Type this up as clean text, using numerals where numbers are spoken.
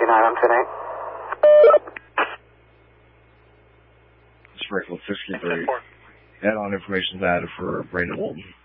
on 10-8. Sprinkle 63. Add-on information is added for Brandon Walton.